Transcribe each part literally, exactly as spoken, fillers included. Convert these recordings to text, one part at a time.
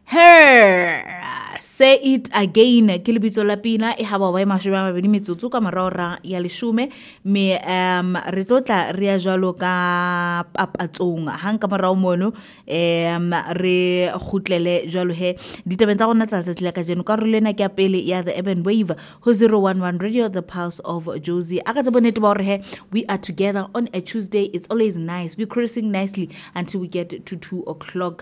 Her, say it again. Ke lebitso la pina e haba wa mashome a mabedi metsotso ka morao ya lesome me um re tlotla re ya jwalo ka papatsong hang ka morao mono um re khutlele jwalo he ditabeng tsa rona tsa tsa le ka jeno ka re lena ke apele ya the Urban Wave ho zero one one Radio, the pulse of Josie. Aka tsa bonete ba re he we are together on a Tuesday. It's always nice. We're cruising nicely until we get to two o'clock.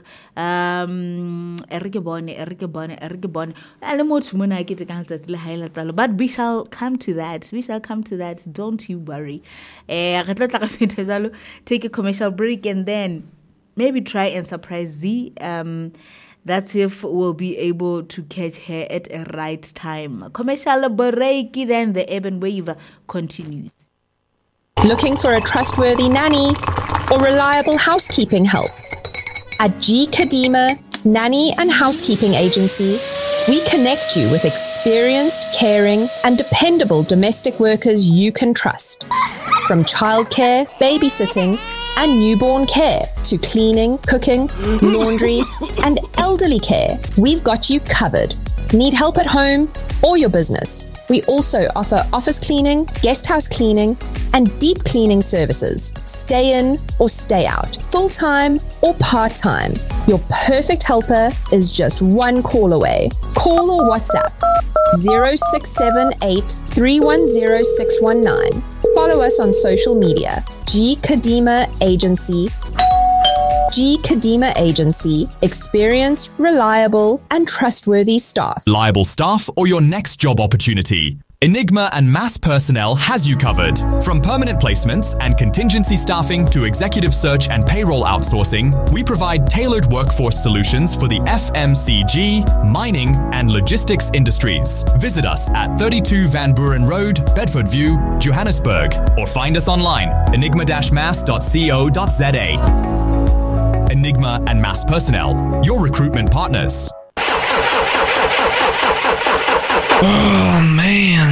Um Erike bone, Erike bone, Erike bone. Ale motho mona ke te ka tsatsi le haela tsalo, but we shall come to that. We shall come to that. Don't you worry. Eh re tla tla ka feta jalo, take a commercial break and then maybe try and surprise Z. Um That's if we'll be able to catch her at a right time. Commercial break, then the Urban Wave continues. Looking for a trustworthy nanny or reliable housekeeping help? At G. Kadima Nanny and Housekeeping Agency, we connect you with experienced, caring, and dependable domestic workers you can trust. From childcare, babysitting, and newborn care to cleaning, cooking, laundry, and elderly care, we've got you covered. Need help at home or your business? We also offer office cleaning, guest house cleaning, and deep cleaning services. Stay in or stay out, full-time or part-time. Your perfect helper is just one call away. Call or WhatsApp zero six seven eight three one zero six one nine. Follow us on social media. G. Kadima Agency. G. Kadima Agency. Experienced, reliable, and trustworthy staff. Liable staff or your next job opportunity? Enigma and Mass Personnel has you covered. From permanent placements and contingency staffing to executive search and payroll outsourcing, we provide tailored workforce solutions for the F M C G, mining, and logistics industries. Visit us at thirty-two Van Buren Road, Bedford View, Johannesburg, or find us online, enigma dash mass dot co dot za. Enigma and Mass Personnel, your recruitment partners. Oh, man.